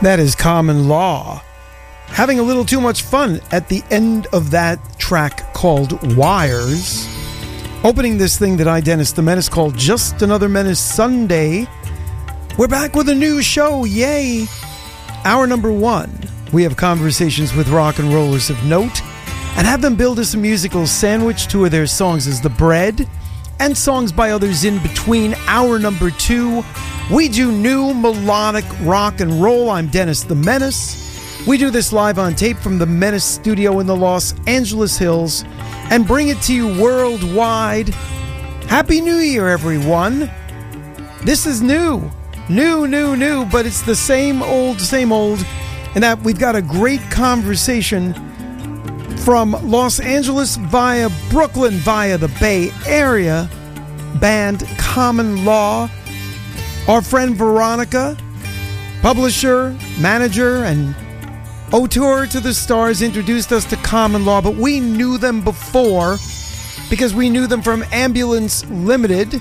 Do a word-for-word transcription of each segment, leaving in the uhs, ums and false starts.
That is Common Law. Having a little too much fun at the end of that track called Wires. Opening this thing that I, Dennis the Menace, called Just Another Menace Sunday. We're back with a new show, yay! Hour number one, we have conversations with rock and rollers of note and have them build us a musical sandwich. Two of their songs is The Bread and songs by others in between. Hour number two, we do new melodic rock and roll. I'm Dennis the Menace. We do this live on tape from the Menace studio in the Los Angeles Hills and bring it to you worldwide. Happy New Year, everyone. This is new. New, new, new, but it's the same old, same old. And that we've got a great conversation from Los Angeles via Brooklyn, via the Bay Area, band Common Law. Our friend Veronica, publisher, manager, and auteur to the stars, introduced us to Common Law, but we knew them before because we knew them from Ambulance Limited.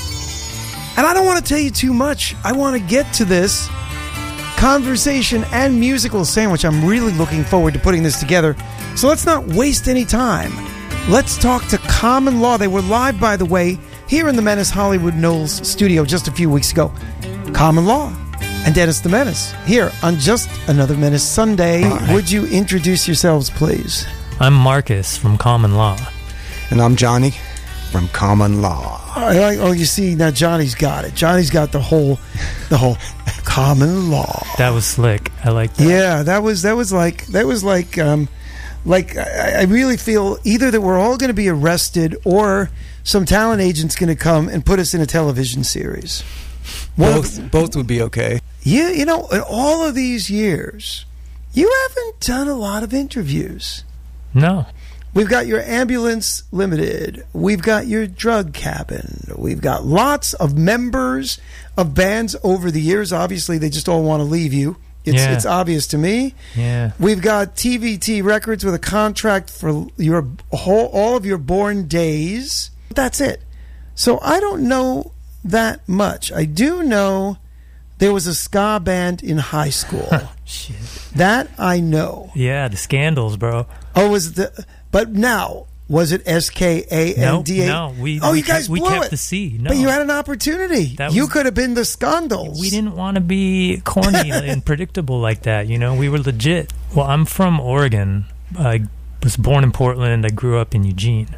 And I don't want to tell you too much. I want to get to this conversation and musical sandwich. I'm really looking forward to putting this together. So let's not waste any time. Let's talk to Common Law. They were live, by the way, here in the Menace Hollywood Knowles studio just a few weeks ago. Common Law and Dennis the Menace here on Just Another Menace Sunday. Right. Would you introduce yourselves, please? I'm Marcus from Common Law. And I'm Johnny from Common Law. Oh, oh, you see, now Johnny's got it. Johnny's got the whole, the whole Common Law. That was slick. I like that. Yeah, that was that was like that was like um, like I, I really feel either that we're all going to be arrested or some talent agent's going to come and put us in a television series. Both, well, both would be okay. Yeah, you know, in all of these years, you haven't done a lot of interviews. No. We've got your Ambulance Limited. We've got your Drug Cabin. We've got lots of members of bands over the years. Obviously, they just all want to leave you. It's, yeah. it's obvious to me. Yeah. We've got T V T Records with a contract for your whole, all of your born days. That's it. So I don't know that much. I do know there was a ska band in high school. Shit. That I know. Yeah, the Scandals, bro. Oh, was it the... But now, was it S K A N D A? No, no. We, oh, we you guys kept, we blew kept it. the C. No. But you had an opportunity. That you was, could have been the Scandals. We didn't want to be corny and predictable like that, you know? We were legit. Well, I'm from Oregon. I was born in Portland. I grew up in Eugene.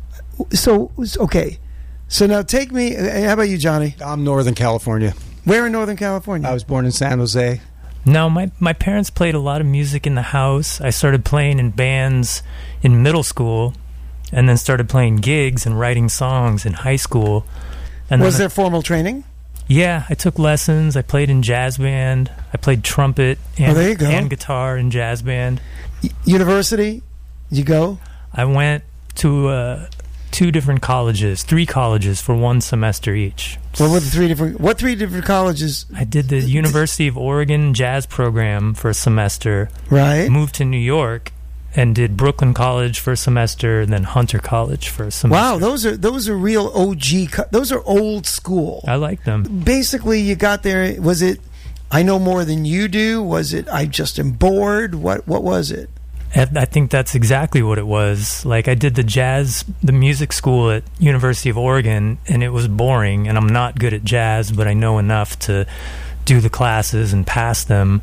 So, okay. So now take me... How about you, Johnny? I'm Northern California. Where in Northern California? I was born in San Jose. No, my, my parents played a lot of music in the house. I started playing in bands in middle school and then started playing gigs and writing songs in high school. And was then there formal training? Yeah, I took lessons. I played in jazz band. I played trumpet and, oh, there you go. and guitar in jazz band. Y- university? Did you go? I went to uh, two different colleges, three colleges for one semester each. What were the three different? What three different colleges? I did the University of Oregon jazz program for a semester. Right. Moved to New York and did Brooklyn College for a semester, and then Hunter College for a semester. Wow, those are those are real O G. Co- those are old school. I like them. Basically, you got there. Was it? I know more than you do. Was it? I just am bored. What? What was it? I think that's exactly what it was. Like, I did the jazz, the music school at University of Oregon, and it was boring, and I'm not good at jazz, but I know enough to do the classes and pass them.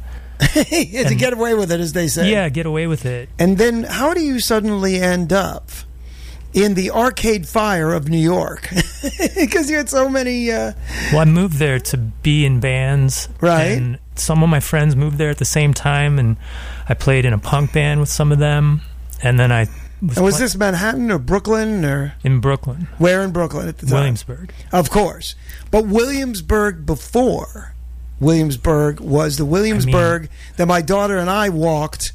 to and, get away with it, as they say. Yeah, get away with it. And then how do you suddenly end up in the Arcade Fire of New York? Because you had so many... Uh... Well, I moved there to be in bands. Right. And some of my friends moved there at the same time, and I played in a punk band with some of them. And then I... Was, and was play- this Manhattan or Brooklyn? or In Brooklyn. Where in Brooklyn at the time? Williamsburg. Of course. But Williamsburg before... Williamsburg was the Williamsburg I mean, that my daughter and I walked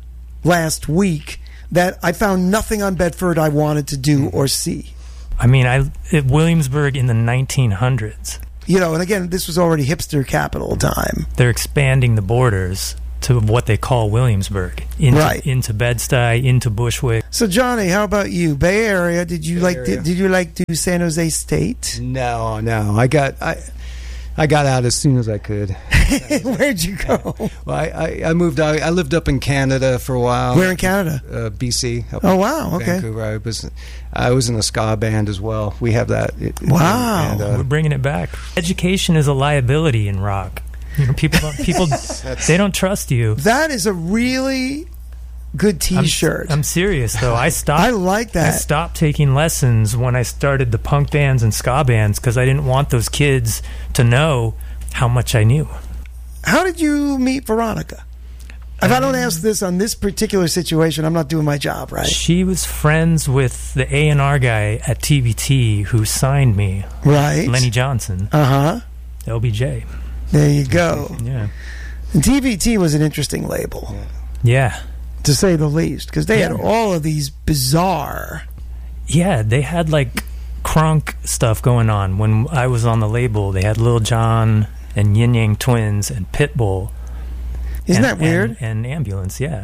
last week that I found nothing on Bedford I wanted to do or see. I mean, I at Williamsburg in the nineteen hundreds. You know, and again, this was already hipster capital time. They're expanding the borders to what they call Williamsburg. Into, right. Into Bed-Stuy, into Bushwick. So, Johnny, how about you? Bay Area, did you Bay like Area. Did, did you like do San Jose State? No, no. I got... I. I got out as soon as I could. Where'd you go? Well, I, I, I moved out. I lived up in Canada for a while. Where in Canada? Uh, B C. Up Oh, in wow. Okay. Vancouver. I was, I was in a ska band as well. We have that. Wow. And, uh, We're bringing it back. Education is a liability in rock. You know, people, don't, people, they don't trust you. That is a really good T-shirt. I'm, I'm serious though. I stopped. I like that. I stopped taking lessons when I started the punk bands and ska bands because I didn't want those kids to know how much I knew. How did you meet Veronica? If um, I don't ask this on this particular situation, I'm not doing my job, right? She was friends with the A and R guy at T V T who signed me, Right. Lenny Johnson, Uh-huh. L B J. There you go. Yeah. And T V T was an interesting label, Yeah. to say the least, because they had Yeah. all of these bizarre... Yeah, they had like crunk stuff going on. When I was on the label, they had Lil Jon and Yin Yang Twins and Pitbull. Isn't and, that weird? And, and Ambulance, yeah.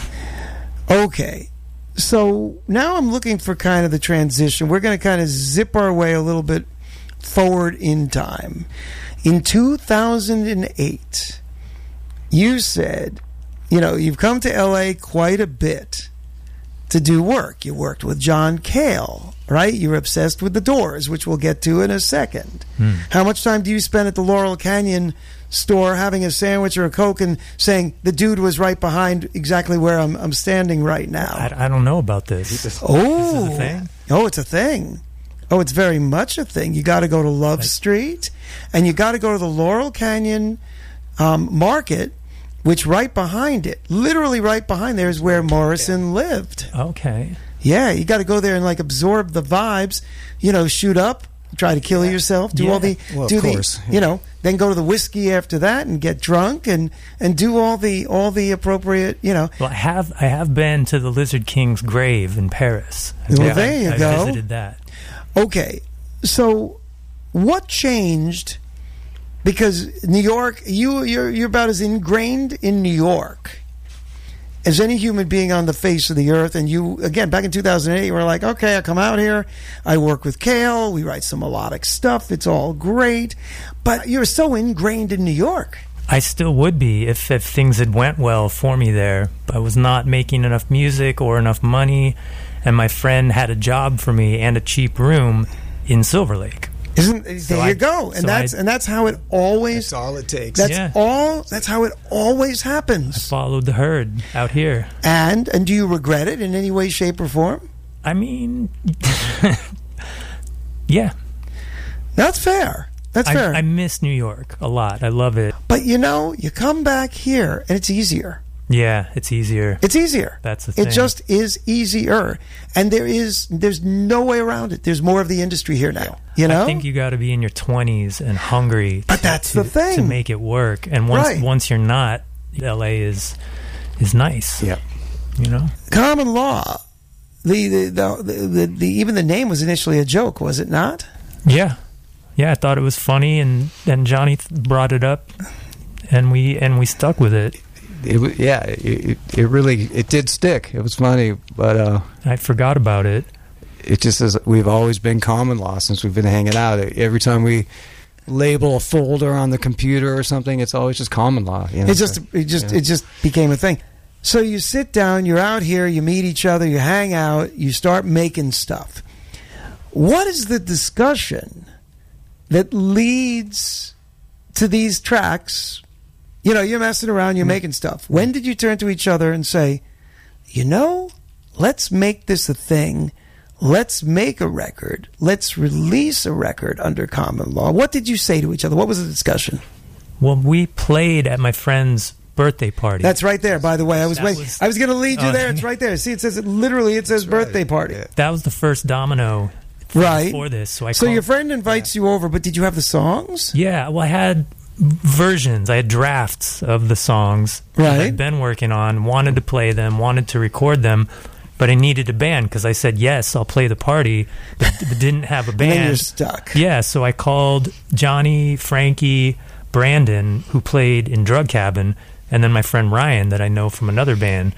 Okay. So now I'm looking for kind of the transition. We're going to kind of zip our way a little bit forward in time. In two thousand eight, you said, you know, you've come to L A quite a bit to do work. You worked with John Cale, right? You're obsessed with the Doors, which we'll get to in a second. Hmm. How much time do you spend at the Laurel Canyon store having a sandwich or a Coke and saying the dude was right behind exactly where I'm, I'm standing right now? I, I don't know about this. Oh, This is a thing? Oh, it's a thing. Oh, it's very much a thing. You got to go to Love Like- Street, and you got to go to the Laurel Canyon um, Market, which right behind it, literally right behind there, is where Morrison lived. Okay. Yeah, you got to go there and like absorb the vibes. You know, shoot up, try to kill yourself, do Yeah. all the, Well, of do course. the, you know, then go to the whiskey after that and get drunk and and do all the all the appropriate, you know. Well, I have I have been to the Lizard King's grave in Paris. Well, I- there you I go. visited that. Okay, so what changed? Because New York, you you're you're about as ingrained in New York as any human being on the face of the earth. And you, again, back in two thousand eight, you were like, okay, I come out here, I work with Cale, we write some melodic stuff, it's all great. But you're so ingrained in New York. I still would be if, if things had went well for me there. I was not making enough music or enough money, and my friend had a job for me and a cheap room in Silver Lake. Isn't there So you I- go. And so that's I- and that's how it always That's all it takes. that's Yeah. all that's how it always happens. Followed the herd out here. And and do you regret it in any way, shape, or form? I mean, yeah. That's fair. That's I, fair. I miss New York a lot. I love it. But you know, you come back here and it's easier. Yeah, it's easier. It's easier. That's the thing. It just is easier. And there is there's no way around it. There's more of the industry here now. You know? I think you got to be in your twenties and hungry. But to, that's to, the thing. to make it work. And once Right. once you're not, L A is is nice. Yeah. You know. Common Law. The the, the the the the even the name was initially a joke, was it not? Yeah, yeah. I thought it was funny, and and Johnny th- brought it up, and we and we stuck with it. It, wa- yeah, it, it really it did stick. It was funny, but uh, I forgot about it. it just is. We've always been Common Law since we've been hanging out. Every time we label a folder on the computer or something, it's always just Common Law. You know? It just it just Yeah. it just became a thing. So you sit down, you're out here, you meet each other, you hang out, you start making stuff. What is the discussion that leads to these tracks? You know, you're messing around, you're making stuff. When did you turn to each other and say, you know, let's make this a thing. Let's make a record. Let's release a record under Common Law. What did you say to each other? What was the discussion? Well, we played at my friend's birthday party. That's right there, by the way. I was That waiting. was- I was going to lead you Oh, there. It's right there. See, it says it literally. It says That's right. birthday party. Yeah. that was the first domino Right. for this. So I So called, your friend invites you over, but did you have the songs? Yeah, well, I had versions. I had drafts of the songs that Right. I'd been working on, wanted to play them, wanted to record them, but I needed a band because I said, yes, I'll play the party, but, but didn't have a And then you're band. stuck. Yeah, so I called Johnny, Frankie, Brandon, who played in Drug Cabin, and then my friend Ryan that I know from another band.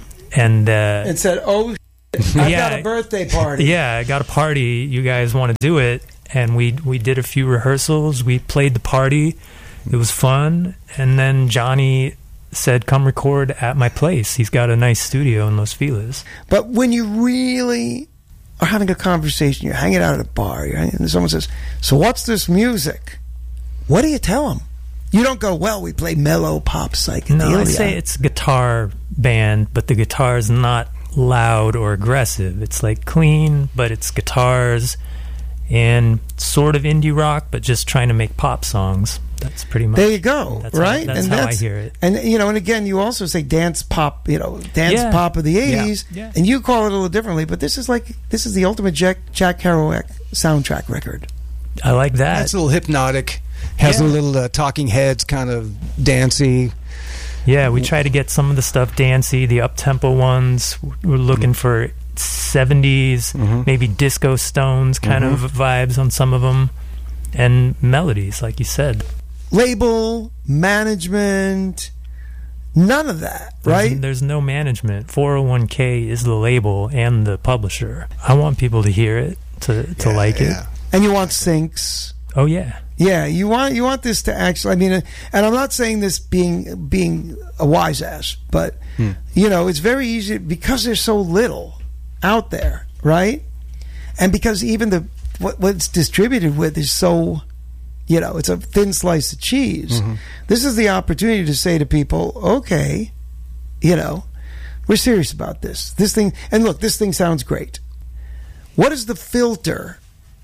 And uh, And said, "Oh, shit, I've Yeah. got a birthday party." yeah, I got a party. You guys want to do it? and we we did a few rehearsals. We played the party. It was fun. And then Johnny said, come record at my place. He's got a nice studio in Los Feliz. But when you really are having a conversation, you're hanging out at a bar, you're hanging, and someone says, so what's this music? What do you tell them? You don't go, well, we play mellow pop psychedelia. No, I say it's a guitar band, but the guitar is not loud or aggressive. It's like clean, but it's guitars and sort of indie rock, but just trying to make pop songs. That's pretty much. There you go, that's right? How, that's and how that's, I hear it. And you know, and again, you also say dance pop, you know, dance Yeah. pop of the eighties, Yeah. Yeah. and you call it a little differently. But this is like this is the ultimate Jack Jack Kerouac soundtrack record. I like that. It's a little hypnotic. Has Yeah. a little uh, Talking Heads kind of dancey. Yeah, we try to get some of the stuff dancey, the up-tempo ones. We're looking Mm-hmm. for seventies, Mhm. maybe disco stones kind Mhm. of vibes on some of them, and melodies, like you said. Label, management, none of that, right? There's, there's no management. four oh one k is the label and the publisher. I want people to hear it, to, to Yeah, like it. yeah. And you want syncs. Oh, yeah. Yeah, you want you want this to actually. I mean, uh, and I'm not saying this being being a wise ass, but Hmm. you know, it's very easy because there's so little out there, right? And because even the what what's distributed with is so, you know, it's a thin slice of cheese. Mhm. This is the opportunity to say to people, okay, you know, we're serious about this. This thing, and look, this thing sounds great. What is the filter?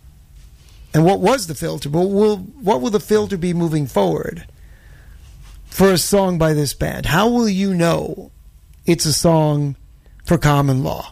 And what was the filter? But will what will the filter be moving forward for a song by this band? How will you know it's a song for Common Law?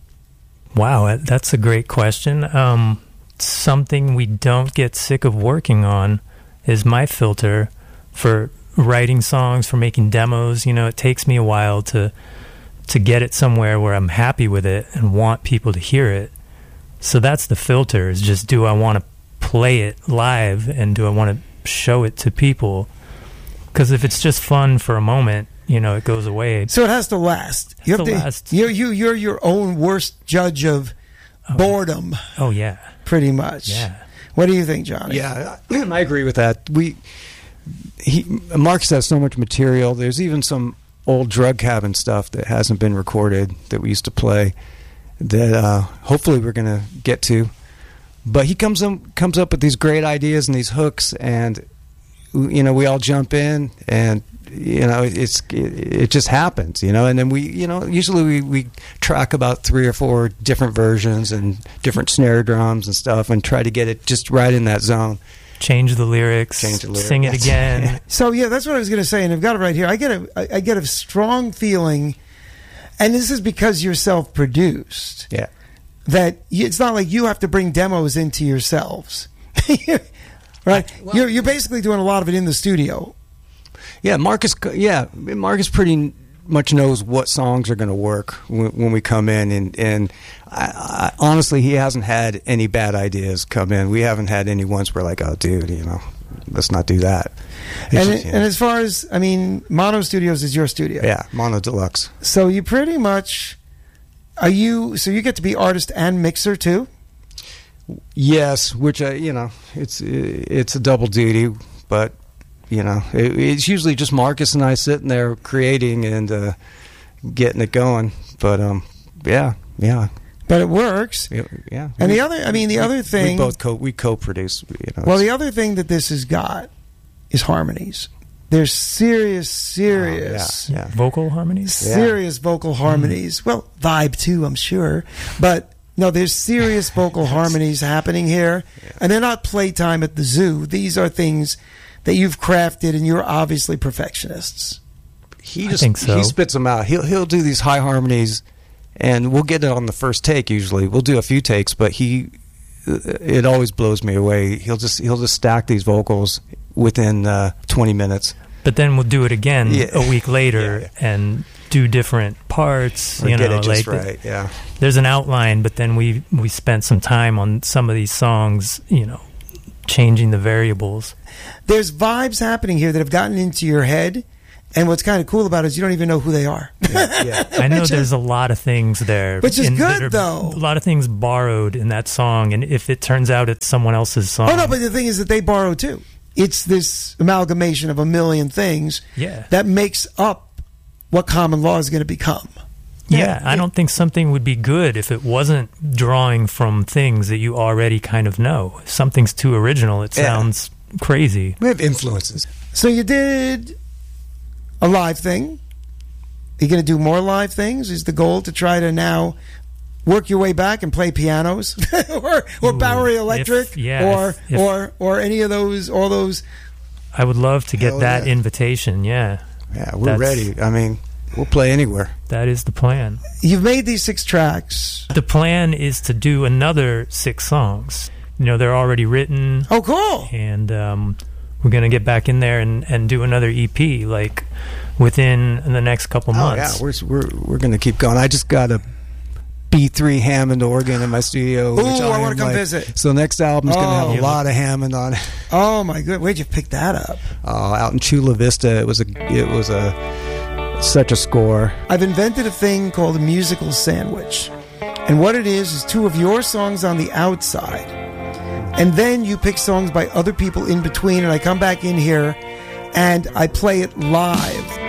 Wow, that's a great question. Um, something we don't get sick of working on is my filter for writing songs, for making demos. You know, it takes me a while to to get it somewhere where I'm happy with it and want people to hear it. So that's the filter, is just, do I want to play it live and do I want to show it to people? Because if it's just fun for a moment, you know, it goes away. So it has to last. You Has have to to, last. You're, you, you're your own worst judge of Oh. boredom, Oh, yeah. pretty much. Yeah. What do you think, Johnny? Yeah, I agree with that. We he Marcus has so much material. There's even some old Drug Cabin stuff that hasn't been recorded that we used to play that uh, hopefully we're going to get to. But he comes up, comes up with these great ideas and these hooks, and you know, we all jump in, and you know, it's it, it just happens, you know. And then we, you know, usually we, we track about three or four different versions and different snare drums and stuff, and try to get it just right in that zone. Change the lyrics, Change the lyrics. sing it again. So yeah, that's what I was going to say, and I've got it right here. I get a, I, I get a strong feeling, and this is because you're self-produced. Yeah. That you, it's not like you have to bring demos into yourselves, right? Well- you're you're basically doing a lot of it in the studio. Yeah, Marcus. Yeah, Marcus pretty much knows what songs are going to work when, when we come in, and and I, I, honestly, he hasn't had any bad ideas come in. We haven't had any ones where like, oh, dude, you know, let's not do that. It's And just, you and know, as far as I mean, Mono Studios is your studio. yeah, Mono Deluxe. So you pretty much are you. So you get to be artist and mixer too. Yes, which I, you know, it's it's a double duty, but you know, it, it's usually just Marcus and I sitting there creating and uh, getting it going. But um, yeah, yeah, But it works. yeah. yeah. And We- the other, I mean, the we- other thing. we both co we co-produce. You know, Well, it's- the other thing that this has got is harmonies. There's serious, serious, Oh, yeah, yeah. Vocal harmonies? Yeah. serious vocal harmonies. Well, vibe too, I'm sure. But no, there's serious vocal harmonies happening here. And they're not playtime at the zoo. These are things that you've crafted, and you're obviously perfectionists. He I just think so. he spits them out. He'll he'll do these high harmonies, and we'll get it on the first take. Usually, we'll do a few takes, but he it always blows me away. He'll just he'll just stack these vocals within uh, twenty minutes. But then we'll do it again Yeah. a week later Yeah, and do different parts. Or you get know, it just like right. Yeah, there's an outline, but then we we spent some time on some of these songs. You know, changing the variables. There's vibes happening here that have gotten into your head, And what's kind of cool about it is you don't even know who they are. Yeah, yeah. I know there's a lot of things there. Which is in- that good, are- though. A lot of things borrowed in that song, and if it turns out it's someone else's song. Oh, no, but the thing is that they borrow too. It's this amalgamation of a million things Yeah. that makes up what Common Law is going to become. Yeah, Yeah, I it- don't think something would be good if it wasn't drawing from things that you already kind of know. If something's too original, it Yeah. sounds crazy. We have influences. So you did a live thing. Are you going to do more live things? Is the goal to try to now work your way back and play pianos or or Ooh, Bowery Electric if- yeah, or if- if- or or any of those all those I would love to get Hell that yeah. invitation, yeah. Yeah, we're That's- ready. I mean, we'll play anywhere. That is the plan. you've made these six tracks. The plan is to do another six songs. You know, they're already written, Oh, cool. and um, we're going to get back in there and, and do another E P, like, within the next couple Oh months. yeah, we're we're we're gonna keep going. I just got a B three Hammond organ in my studio. Ooh, which I wanna am, come like- visit. So next album's gonna Oh. have a lot of Hammond on it. Oh my good. Where'd you pick that up? Uh, out in Chula Vista, it was a it was a such a score. I've invented a thing called a musical sandwich. And what it is is two of your songs on the outside. And then you pick songs by other people in between, and I come back in here and I play it live